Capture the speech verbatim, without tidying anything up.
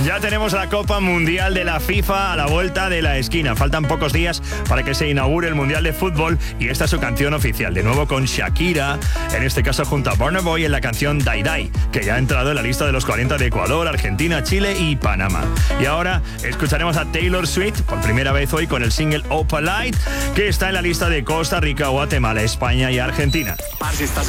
Ya tenemos la Copa Mundial de la FIFA a la vuelta de la esquina. Faltan pocos días para que se inaugure el Mundial de Fútbol y esta es su canción oficial. De nuevo con Shakira, en este caso junto a Burna Boy en la canción Die Die, que ya ha entrado en la lista de los cuarenta de Ecuador, Argentina, Chile y Panamá. Y ahora escucharemos a Taylor Swift por primera vez hoy con el single Opalite, que está en la lista de Costa Rica, Guatemala, España y Argentina. Si estás